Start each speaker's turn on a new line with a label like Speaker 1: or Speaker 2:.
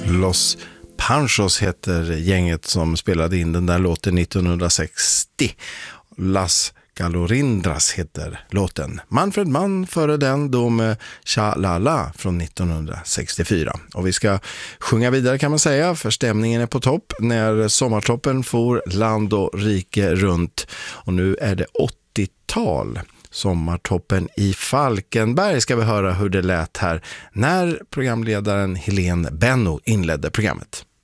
Speaker 1: Los Panchos heter gänget som spelade in den där låten 1960. Las Galorindras heter låten. Manfred Mann före den då med Cha-la-la från 1964. Och vi ska sjunga vidare kan man säga, för stämningen är på topp när sommartoppen får land och rike runt. Och nu är det 80-tal. Sommartoppen i Falkenberg ska vi höra hur det lät här när programledaren Helene Benno inledde programmet.